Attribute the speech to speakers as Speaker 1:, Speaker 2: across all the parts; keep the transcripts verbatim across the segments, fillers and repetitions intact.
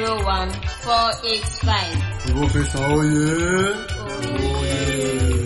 Speaker 1: zero one four eight five.
Speaker 2: Professor Oye. Oye.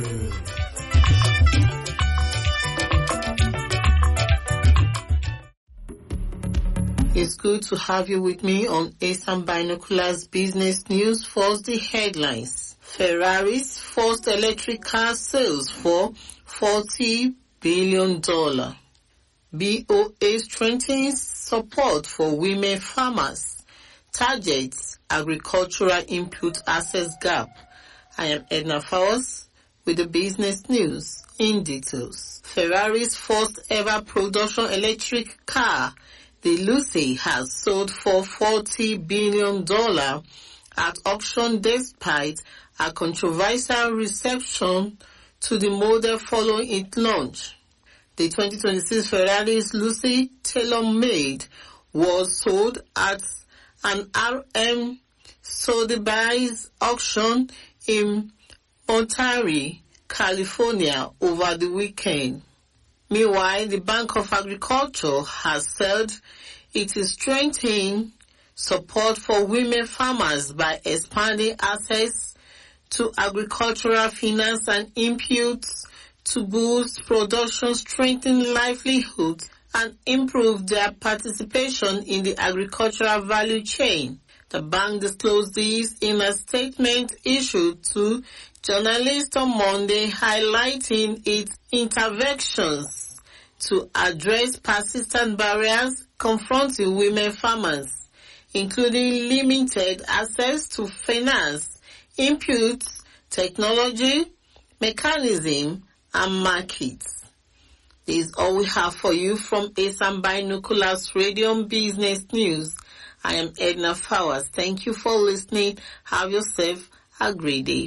Speaker 3: It's good to have you with me on ASAM Binoculars Business News. First, the headlines. Ferrari's first electric car sales for forty billion dollars. B O A strengthens support for women farmers. Targets agricultural input access gap. I am Edna Fowles with the business news in details. Ferrari's first ever production electric car, the Lucy, has sold for forty billion dollars at auction despite a controversial reception to the model following its launch. The twenty twenty-six Ferrari's Lucy tailor-made was sold at an R M Sotheby's auction in Monterey, California over the weekend. Meanwhile, the Bank of Agriculture has said it is strengthening support for women farmers by expanding access to agricultural finance and inputs to boost production, strengthen livelihoods, and improve their participation in the agricultural value chain. The bank disclosed this in a statement issued to journalists on Monday, highlighting its interventions to address persistent barriers confronting women farmers, including limited access to finance, inputs, technology, mechanism, and markets. This is all we have for you from ASAM Binoculars Radio Business News. I am Edna Fowles. Thank you for listening. Have yourself a great day.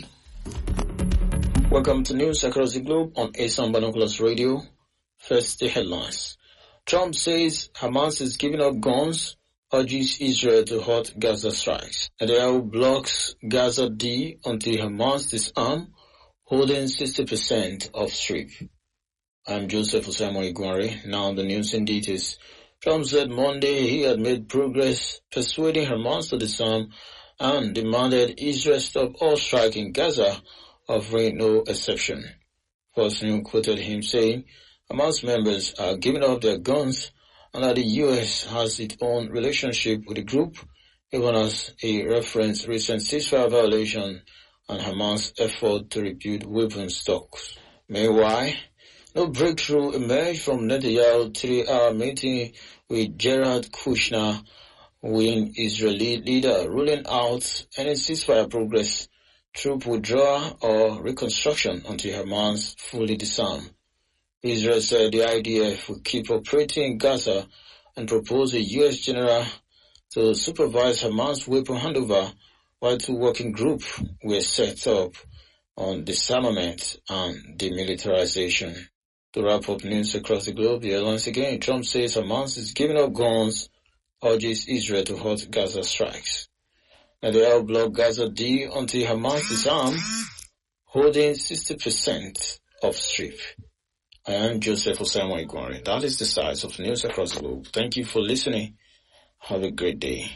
Speaker 4: Welcome to news across the globe on ASAM Binoculars Radio. First, the headlines. Trump says Hamas is giving up guns, urges Israel to halt Gaza strikes. Netanyahu blocks Gaza D until Hamas disarm, holding sixty percent of Strip. I'm Joseph Osaimo Iguare. Now the news in details. Trump said Monday he had made progress persuading Hamas to disarm and demanded Israel stop all strikes in Gaza, offering no exception. Fox News quoted him saying Hamas members are giving up their guns and that the U S has its own relationship with the group, even as he referenced recent ceasefire violation and Hamas' effort to rebuild weapons stocks. Meanwhile, no breakthrough emerged from Netanyahu's three-hour meeting with Jared Kushner, with Israeli leader ruling out any ceasefire progress, troop withdrawal or reconstruction until Hamas fully disarmed. Israel said the I D F will keep operating in Gaza and proposed a U S general to supervise Hamas weapon handover, while two working groups were set up on disarmament and demilitarization. To wrap up news across the globe, here once again, Trump says Hamas is giving up guns, urges Israel to halt Gaza strikes. Netanyahu blocked Gaza D until Hamas disarm, holding sixty percent of Strip. I am Joseph Osaimo Iguare. That is the size of news across the globe. Thank you for listening. Have a great day.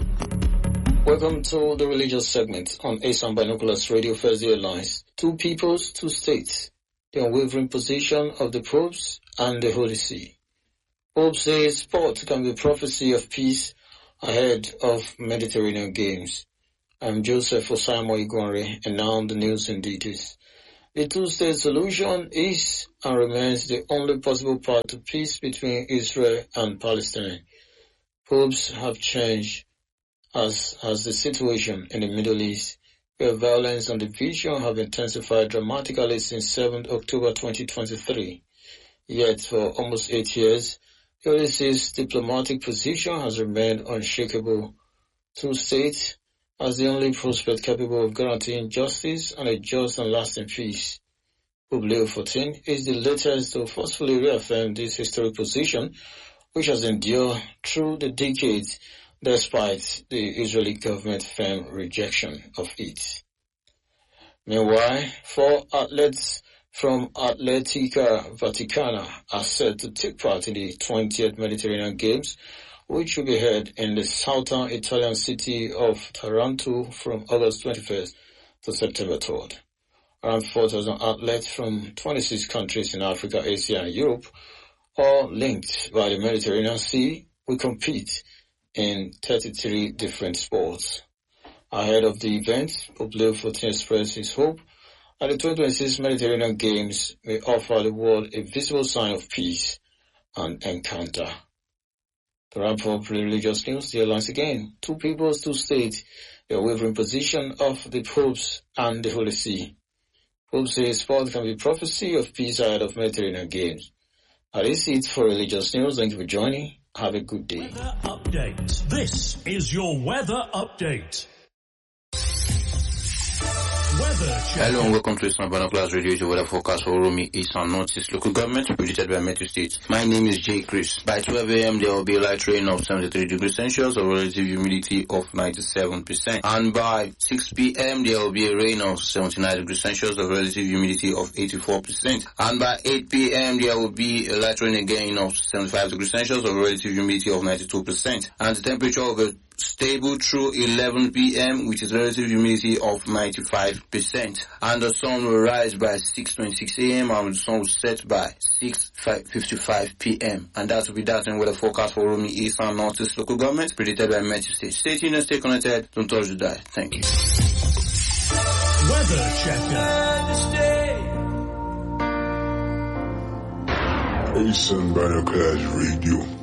Speaker 4: Welcome to the religious segment on ASAM Binoculars Radio First Airlines. Two peoples, two states. The unwavering position of the popes and the Holy See. Pope says sport can be prophecy of peace ahead of Mediterranean Games. I'm Joseph Osaimo Iguare, and now the news in details. The two-state solution is and remains the only possible path to peace between Israel and Palestine. Popes have changed as has the situation in the Middle East, where violence and division have intensified dramatically since seventh of October twenty twenty-three. Yet for almost eight years, the Holy See's diplomatic position has remained unshakable. Two states as the only prospect capable of guaranteeing justice and a just and lasting peace. Pope Leo the fourteenth is the latest to forcefully reaffirm this historic position, which has endured through the decades despite the Israeli government's firm rejection of it. Meanwhile, four athletes from Atletica Vaticana are set to take part in the twentieth Mediterranean Games which will be held in the southern Italian city of Taranto from August twenty-first to September third. Around four thousand athletes from twenty-six countries in Africa, Asia, and Europe, all linked by the Mediterranean Sea, will compete in thirty-three different sports. Ahead of the event, Pope Leo the fourteenth expressed his hope that the twenty twenty-six Mediterranean Games may offer the world a visible sign of peace and encounter. To wrap up religious news, the headlines again. Two peoples, two states, the wavering position of the popes and the Holy See. Pope says sport can be prophecy of peace ahead of Mediterranean Games. That is it for religious news. Thank you for joining. Have a good day.
Speaker 5: Weather update. This is your weather update. Weather check.
Speaker 6: Hello and welcome to Eastern Binoculars Radio, the weather forecast for Oromi, East and North East local government, predicted by Metro State. My name is Jay Chris. By twelve a.m. there will be a light rain of seventy-three degrees Celsius or relative humidity of ninety-seven percent. And by six p.m. there will be a rain of seventy-nine degrees Celsius or relative humidity of eighty-four percent. And by eight p.m. there will be a light rain again of seventy-five degrees Celsius or relative humidity of ninety-two percent. And the temperature will be stable through eleven p.m. with a relative humidity of ninety-five percent. And the sun will rise by six twenty-six a.m. and the sun will set by six fifty-five p.m. And that will be that in weather forecast for Oromi East and North East local government, predicted by Metro State. Stay tuned and stay connected. Don't touch the dial. Thank you.
Speaker 5: Weather checker.
Speaker 2: Eastern Binoculars Radio.